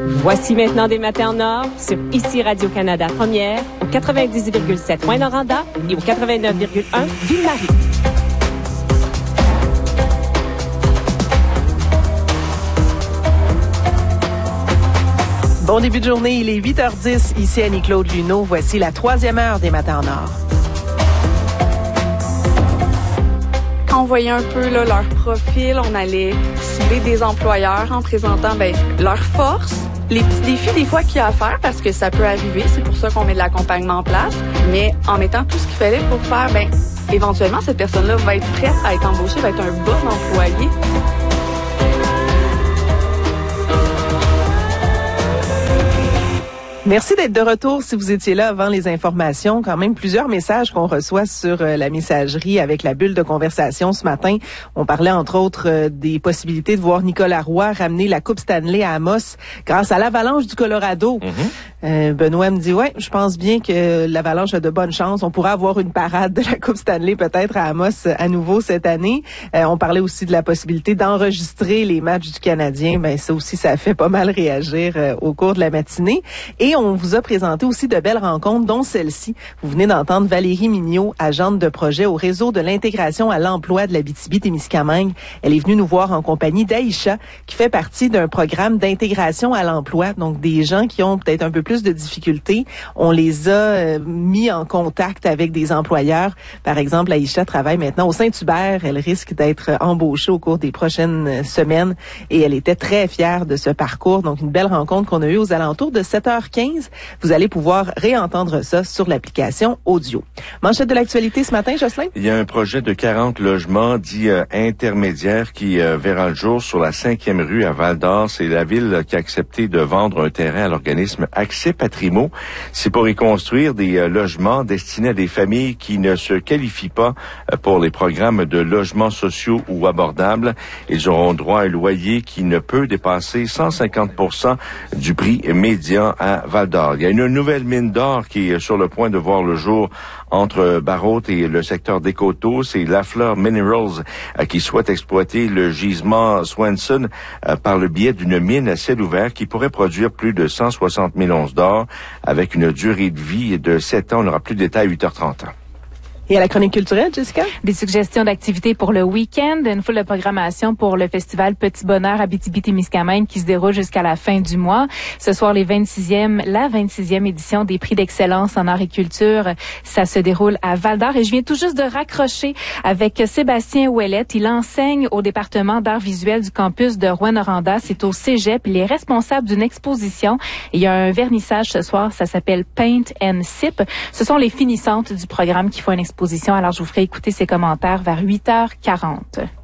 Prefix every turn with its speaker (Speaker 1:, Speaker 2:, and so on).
Speaker 1: Voici maintenant des matins en or sur ici Radio-Canada Première, au 90,7 Rouyn-Noranda et au 89,1 Ville-Marie.
Speaker 2: Bon début de journée, il est 8h10, ici Annie-Claude Luneau. Voici la 3e heure des matins en or.
Speaker 3: Quand on voyait un peu là, leur profil, on allait cibler des employeurs en présentant leurs forces, les petits défis des fois qu'il y a à faire parce que ça peut arriver, c'est pour ça qu'on met de l'accompagnement en place, mais en mettant tout ce qu'il fallait pour faire, éventuellement cette personne-là va être prête à être embauchée, va être un bon employé.
Speaker 2: Merci d'être de retour. Si vous étiez là avant les informations, quand même plusieurs messages qu'on reçoit sur la messagerie avec la bulle de conversation ce matin. On parlait entre autres des possibilités de voir Nicolas Roy ramener la Coupe Stanley à Amos grâce à l'Avalanche du Colorado. Benoît me dit, je pense bien que l'Avalanche a de bonnes chances. On pourra avoir une parade de la Coupe Stanley peut-être à Amos à nouveau cette année. On parlait aussi de la possibilité d'enregistrer les matchs du Canadien. Ça aussi, ça fait pas mal réagir au cours de la matinée. Et on vous a présenté aussi de belles rencontres, dont celle-ci. Vous venez d'entendre Valérie Mignot, agente de projet au réseau de l'intégration à l'emploi de l'Abitibi-Témiscamingue. Elle est venue nous voir en compagnie d'Aïcha, qui fait partie d'un programme d'intégration à l'emploi. Donc, des gens qui ont peut-être un peu plus de difficultés. On les a mis en contact avec des employeurs. Par exemple, Aïcha travaille maintenant au Saint-Hubert. Elle risque d'être embauchée au cours des prochaines semaines et elle était très fière de ce parcours. Donc, une belle rencontre qu'on a eue aux alentours de 7h15. Vous allez pouvoir réentendre ça sur l'application audio. Manchette de l'actualité ce matin, Jocelyn?
Speaker 4: Il y a un projet de 40 logements dits intermédiaires qui verra le jour sur la 5e rue à Val-d'Or. C'est la ville qui a accepté de vendre un terrain à l'organisme Accès Patrimo. C'est pour y construire des logements destinés à des familles qui ne se qualifient pas pour les programmes de logements sociaux ou abordables. Ils auront droit à un loyer qui ne peut dépasser 150% du prix médian à Val-d'Or. Il y a une nouvelle mine d'or qui est sur le point de voir le jour entre Barrault et le secteur des Coteaux. C'est Lafleur Minerals qui souhaite exploiter le gisement Swanson par le biais d'une mine à ciel ouvert qui pourrait produire plus de 160 000 onces d'or avec une durée de vie de 7 ans. On aura plus de détails à 8h30.
Speaker 2: Et à la chronique culturelle, Jessica?
Speaker 5: Des suggestions d'activités pour le week-end, une foule de programmation pour le festival Petit Bonheur Abitibi-Témiscamingue qui se déroule jusqu'à la fin du mois. Ce soir, la 26e édition des prix d'excellence en art et culture. Ça se déroule à Val-d'Or et je viens tout juste de raccrocher avec Sébastien Ouellette. Il enseigne au département d'art visuel du campus de Rouyn-Noranda. C'est au Cégep. Il est responsable d'une exposition. Il y a un vernissage ce soir. Ça s'appelle Paint and Sip. Ce sont les finissantes du programme qui font une exposition. Alors, je vous ferai écouter ses commentaires vers 8h40.